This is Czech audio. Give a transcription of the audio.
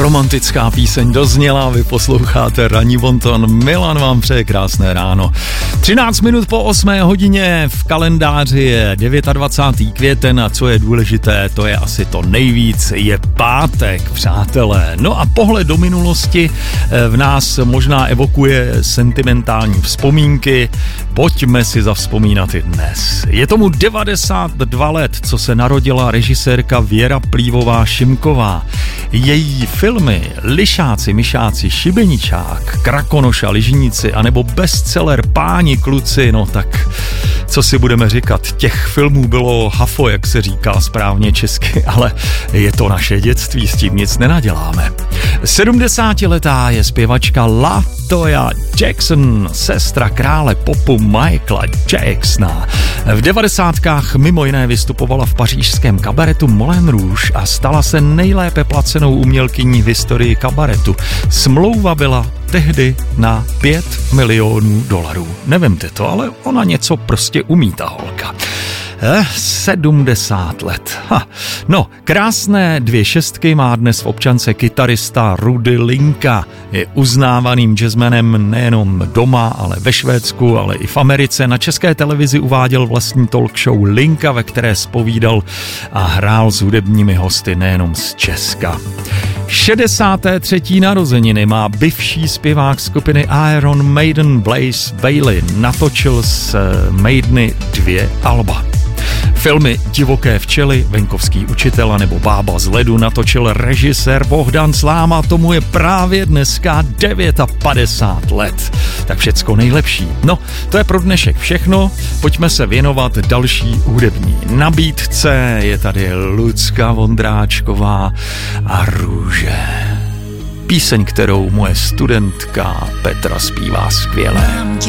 romantická píseň dozněla, vy posloucháte Ranní bonton, Milan vám přeje krásné ráno. 13 minut po 8 hodině, v kalendáři je 29. květen a co je důležité, to je asi to nejvíc, je pátek, přátelé. No a pohled do minulosti v nás možná evokuje sentimentální vzpomínky, pojďme si zavzpomínat i dnes. Je tomu 92 let, co se narodila režisérka Věra Plívová-Šimková. Její filmy Lišáci, myšáci, Šibeničák, Krakonoša, Ližníci anebo bestseller Páni kluci, no tak co si budeme říkat, těch filmů bylo hafo, jak se říká správně česky, ale je to naše dětství, s tím nic nenaděláme. 70letá je zpěvačka LaToya Jackson, sestra krále popu Michaela Jacksona. V 90kách mimo jiné vystupovala v pařížském kabaretu Moulin Rouge a stala se nejlépe placenou umělkyní v historii kabaretu. Smlouva byla tehdy na $5 milionů. Nevemte to, ale ona něco prostě umí, ta holka. 70 let. No, krásné 2 šestky má dnes v občance kytarista Rudy Linka. Je uznávaným jazzmanem nejenom doma, ale ve Švédsku, ale i v Americe. Na České televizi uváděl vlastní talk show Linka, ve které zpovídal a hrál s hudebními hosty nejenom z Česka. 63. narozeniny má bývalý zpěvák skupiny Iron Maiden Blaze Bayley. Natočil s Maideny 2 alba. Filmy Divoké včely, Venkovský učitel nebo Bába z ledu natočil režisér Bohdan Sláma, tomu je právě dneska 59 let. Tak všecko nejlepší. No, to je pro dnešek všechno, pojďme se věnovat další hudební nabídce. Je tady Lucka Vondráčková a Růže. Píseň, kterou moje studentka Petra zpívá skvěle.